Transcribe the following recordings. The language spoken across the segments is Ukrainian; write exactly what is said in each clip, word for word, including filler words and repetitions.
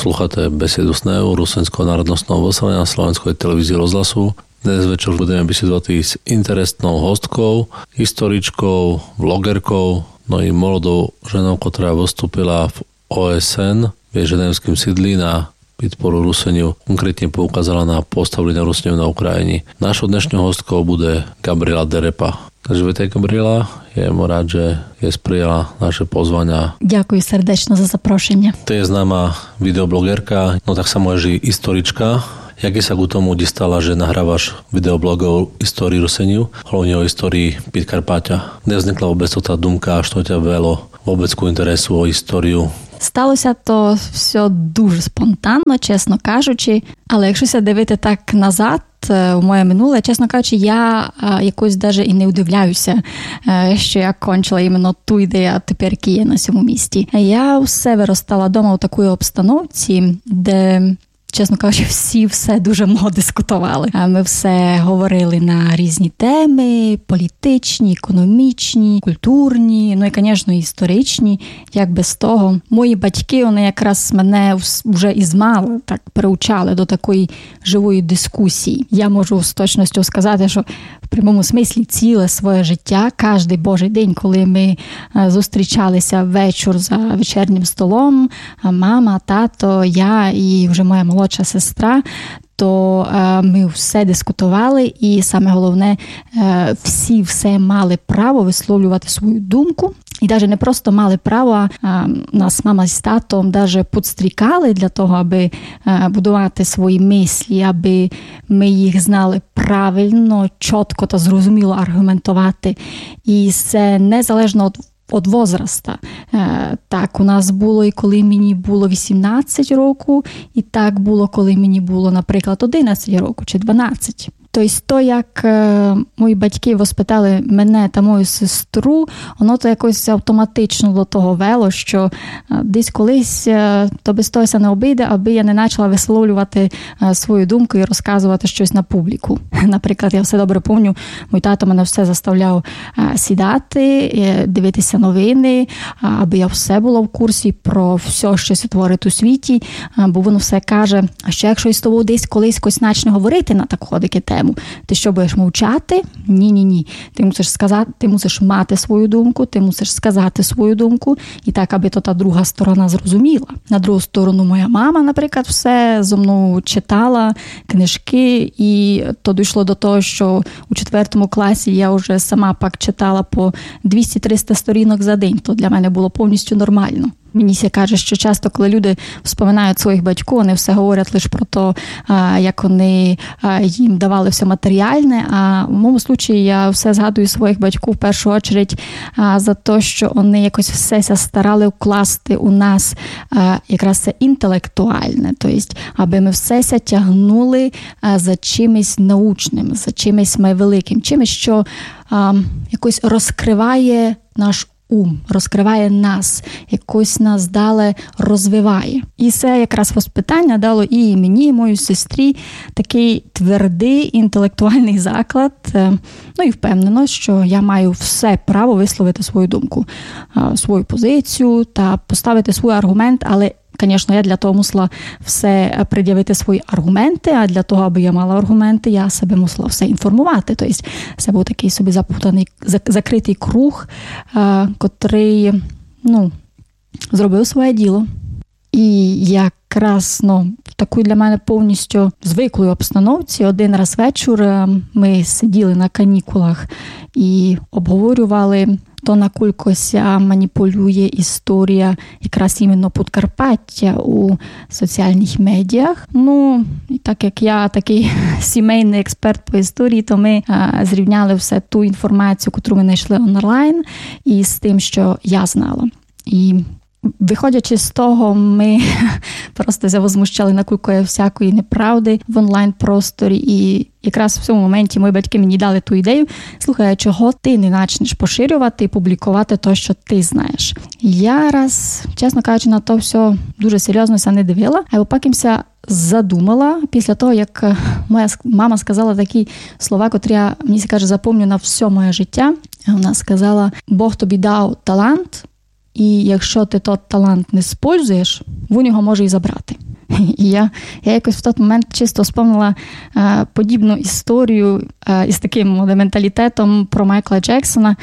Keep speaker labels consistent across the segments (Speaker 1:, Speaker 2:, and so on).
Speaker 1: Poslúchate besedu s Neou, Rusenského národnostného vysielania na Slovenskej televízii rozhlasu. Dnes večer budeme besedovať s interesnou hostkou, historičkou, vlogerkou, no i mladou ženou, ktorá vystúpila v ó es en v ženevském sídli na podporu Ruseniu. Konkrétne poukázala na postavenie Ruseniu na Ukrajine. Našou dnešnou hostkou bude Gabriela Derepa. Takže vítaj, Gabriela. Je mu rád, že je sprijala naše pozvania.
Speaker 2: Ďakujem srdечно za zaprošenie.
Speaker 1: To je známa videoblogerka, no tak sa môže historička. Jak sa k tomu dostala, že nahrávaš videoblogov histórii Ruseniu, hlavne o histórii Podkarpatia? Nevznikla vôbec tá думка, що ťa вело vôbec ku interesu o históriu?
Speaker 2: Сталося то все дуже спонтанно, чесно кажучи. Але якщо ся дивити так назад, у моє минуле, чесно кажучи, я якось даже і не удивляюся, що я кончила іменно ту ідею, тепер які є на цьому місті. Я усе виростала вдома у такій обстановці, де, чесно кажучи, всі все дуже много дискутували. Ми все говорили на різні теми, політичні, економічні, культурні, ну і, звісно, історичні. Як без того. Мої батьки, вони якраз мене вже із мала так приучали до такої живої дискусії. Я можу з точністю сказати, що в прямому смислі ціле своє життя, кожний божий день, коли ми зустрічалися вечір за вечірнім столом, мама, тато, я і вже моя молодша сестра, то е, ми все дискутували і саме головне, е, всі все мали право висловлювати свою думку. І навіть не просто мали право, а нас мама з татом навіть підстрікали для того, аби е, будувати свої мислі, аби ми їх знали правильно, чітко та зрозуміло аргументувати. І це незалежно від От возраста. Так, у нас було і коли мені було вісімнадцять років, і так було, коли мені було, наприклад, одинадцять років чи дванадцять. Тобто, то, як е, мої батьки воспитали мене та мою сестру, воно то якось автоматично до того вело, що е, десь колись е, то без того не обійде, аби я не почала висловлювати е, свою думку і розказувати щось на публіку. Наприклад, я все добре пам'ятаю, мій тато мене все заставляв е, сідати, е, дивитися новини, е, аби я все була в курсі про все, що се творить у світі, е, бо воно все каже, а що якщо із тобою десь колись когось почне говорити на таку тему, ти що, будеш мовчати? Ні-ні-ні. Ти мусиш сказати, ти мусиш мати свою думку, ти мусиш сказати свою думку, і так, аби то та друга сторона зрозуміла. На другу сторону моя мама, наприклад, все зо мною читала книжки, і то дійшло до того, що у четвертому класі я вже сама пак читала по двісті-триста сторінок за день. То для мене було повністю нормально. Мені ся каже, що часто, коли люди вспоминають своїх батьків, вони все говорять лише про те, як вони їм давали все матеріальне, а в моєму випадку я все згадую своїх батьків в першу чергу за те, що вони якось все старали вкласти у нас якраз це інтелектуальне, тобто, аби ми все тягнули за чимось научним, за чимось великим, чимось, що якось розкриває наш ум, розкриває нас, якось нас далі розвиває. І це якраз воспитання дало і мені, і моїй сестрі такий твердий інтелектуальний заклад. Ну і впевнено, що я маю все право висловити свою думку, свою позицію та поставити свій аргумент, але звісно, я для того мусила все пред'явити свої аргументи, а для того, аби я мала аргументи, я себе мусила все інформувати. Тобто, це був такий собі запутаний, закритий круг, котрий, ну, зробив своє діло. І якраз, ну, в такій для мене повністю звиклої обстановці один раз вечір ми сиділи на канікулах і обговорювали то, накулькося маніпулює історія якраз іменно Подкарпаття у соціальних медіях. Ну, і так як я такий сімейний експерт по історії, то ми а, зрівняли все ту інформацію, яку ми знайшли онлайн, і з тим, що я знала. І виходячи з того, ми просто завозмущали на кілька всякої неправди в онлайн-просторі. І якраз в цьому моменті мої батьки мені дали ту ідею, слухай, чого ти не почнеш поширювати і публікувати те, що ти знаєш. Я раз, чесно кажучи, на то все дуже серйозно ся не дивила, а потім задумала після того, як моя мама сказала такі слова, котрі я, мені каже, запам'ятаю на все моє життя. Вона сказала, Бог тобі дав талант, і якщо ти той талант не спользуєш, він його може і забрати. І я, я якось в той момент чисто вспомнила е, подібну історію е, із таким менталітетом про Майкла Джексона,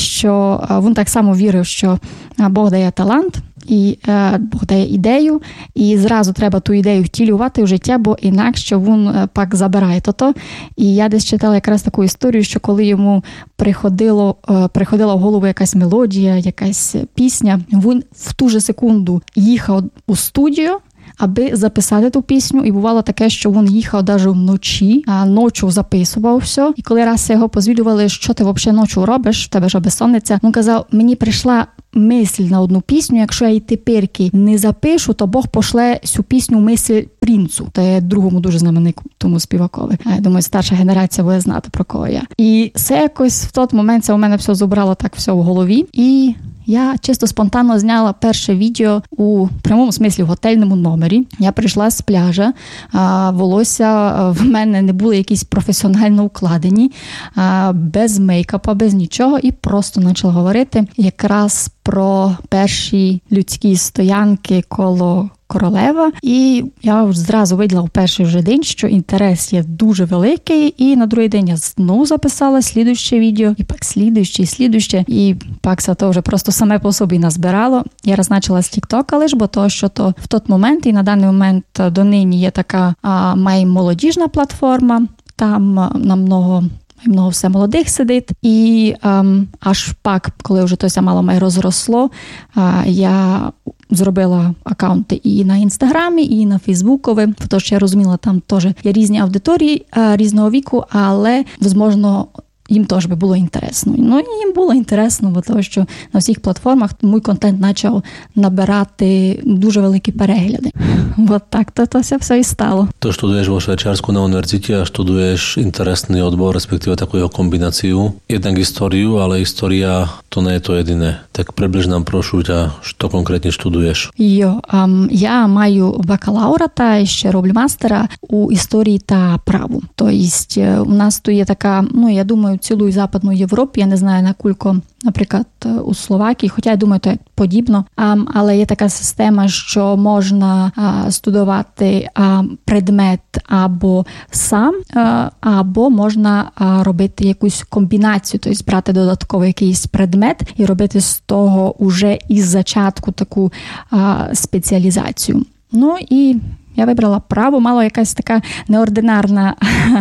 Speaker 2: що е, він так само вірив, що Бог дає талант, і е, Бог дає ідею, і зразу треба ту ідею втілювати в життя, бо інакше він е, пак забирає то-то. І я десь читала якраз таку історію, що коли йому приходило, е, приходила в голову якась мелодія, якась пісня, він в ту же секунду їхав у студію, аби записати ту пісню. І бувало таке, що він їхав навіть вночі, а ночі записував все. І коли раз його позвілювали, що ти взагалі ночі робиш, в тебе ж безсонниця, він казав, мені прийшла мисль на одну пісню, якщо я її теперки не запишу, то Бог пошле цю пісню в мисль принцу. Та є другому дуже знаменитому співакові. Я думаю, старша генерація буде знати, про кого я. І це якось в той момент це у мене все зібрало так все в голові. І я чисто спонтанно зняла перше відео у прямому смислі в готельному номері. Я прийшла з пляжа, а, волосся в мене не були якісь професіонально укладені, а, без мейкапа, без нічого, і просто почала говорити якраз про перші людські стоянки коло Королева. І я зразу виділа в перший вже день, що інтерес є дуже великий, і на другий день я знову записала слідуще відео, і пак слідуще, і слідуще, і пак це то вже просто саме по собі назбирало. Я розначала з тіктока лиш, бо то, що то в той момент, і на даний момент донині є така а, має молодіжна платформа, там намного много все молодих сидить, і ем, аж пак, коли вже тося мало має розросло, е, я зробила акаунти і на Інстаграмі, і на Фейсбукові, тому що я розуміла, там теж є різні аудиторії е, різного віку, але, можливо, їм теж би було інтересно. Ну, і їм було інтересно, бо того, що на всіх платформах мій контент почав набирати дуже великі перегляди. От так то, то все, все і стало.
Speaker 1: To študuješ vo Švajčiarsku na univerzite a študuješ interesný odbor, respektíve takú jeho kombináciu. Jednak históriu, ale história to nie je to jediné. Tak приближ нам, прошу ťa, що конкретно študuješ?
Speaker 2: Йо, um, я маю бакалавра та ще роблю мастера у історії та праву. Тобто у нас тут є така, ну, я думаю, цілу Западну Європу, я не знаю, на кілько, наприклад, у Словакії, хоча я думаю, це подібно, а, але є така система, що можна а, студувати а, предмет або сам, а, або можна а, робити якусь комбінацію, тобто брати додатковий якийсь предмет і робити з того уже із зачатку таку а, спеціалізацію. Ну і я вибрала право, мало якась така неординарна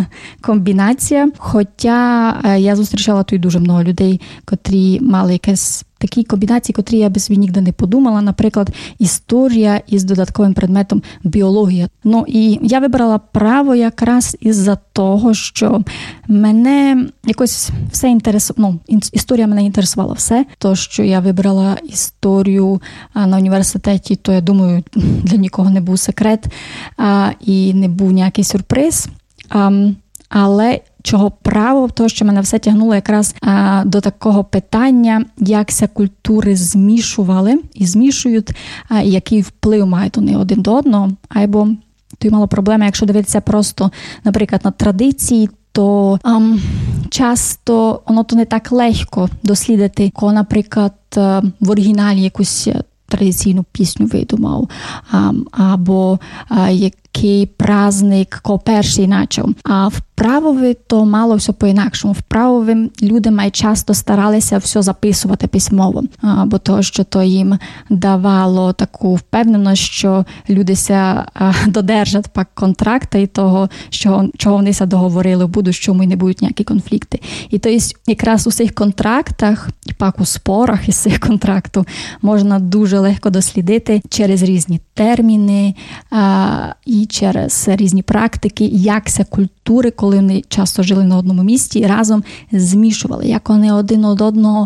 Speaker 2: комбінація, хоча я зустрічала тут дуже много людей, котрі мали якесь такі комбінації, котрі я би собі ніде не подумала, наприклад, історія із додатковим предметом біологія. Ну і я вибрала право якраз із-за того, що мене якось все інтересувало, ну, історія мене інтересувала все. То, що я вибрала історію на університеті, то, я думаю, для нікого не був секрет а, і не був ніякий сюрприз. А, але чого право, то, що мене все тягнуло якраз а, до такого питання, як ся культури змішували і змішують, а, який вплив мають вони один до одного, або то мало проблеми, якщо дивитися просто, наприклад, на традиції, то ам, часто воно то не так легко дослідити, коли, наприклад, в оригіналі якусь традиційну пісню видумав, а, або а, який праздник ко перший начав. А в правові то мало все по-інакшому. В правові люди май часто старалися все записувати письмово, а, бо то, що то їм давало таку впевненість, що люди ся а, додержать пак контракта і того, що, чого вони ся договорили в будущому і не будуть ніякі конфлікти. І то є якраз у цих контрактах, і пак у спорах із цих контрактів можна дуже легко дослідити через різні терміни а, і через різні практики, як ся культури, коли вони часто жили на одному місці і разом змішували, як вони один од одного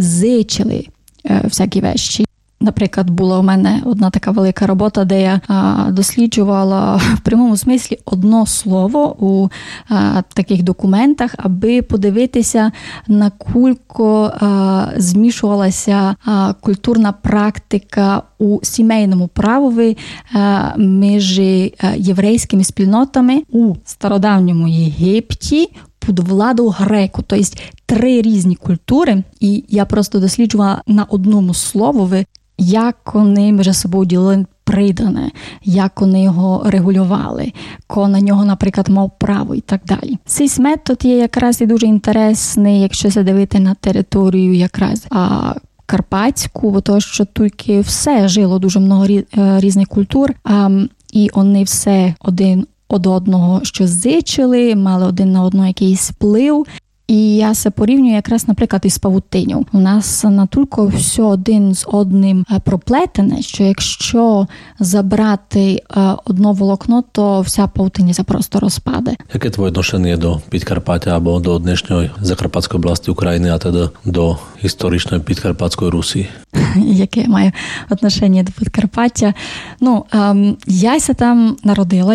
Speaker 2: зичили е, всякі вещі. Наприклад, була у мене одна така велика робота, де я а, досліджувала в прямому смислі одно слово у а, таких документах, аби подивитися, на кулько а, змішувалася а, культурна практика у сімейному правові а, між а, єврейськими спільнотами у стародавньому Єгипті під владу греку. Тобто три різні культури, і я просто досліджувала на одному словові, як вони між собою ділили придане, як вони його регулювали, ко на нього, наприклад, мав право і так далі. Цей метод є якраз і дуже інтересний, якщо задивити на територію якраз а, карпатську, бо то, що тільки все жило дуже много різних культур, а, і вони все один од одного щось зичили, мали один на одного якийсь вплив. І я се порівнюю якраз, наприклад, із павутиню. У нас натільки все один з одним проплетене, що якщо забрати одно волокно, то вся павутиня просто розпаде.
Speaker 1: Яке твоє відношення до Підкарпаття або до днішньої Закарпатської області України, а teda до історичної Підкарпатської Русі?
Speaker 2: Яке я маю відношення до Підкарпаття? Ну, ем, я се там народила.